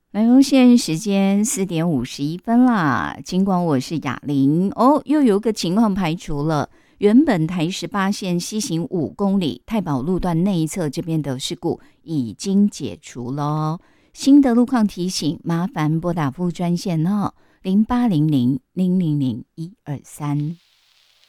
来哦，现在时间4:51啦。尽管我是雅玲哦，又有个情况排除了。原本台18线西行5公里太保路段内侧这边的事故已经解除了哦。新的路况提醒，麻烦拨打副专线哦，0800-000-123。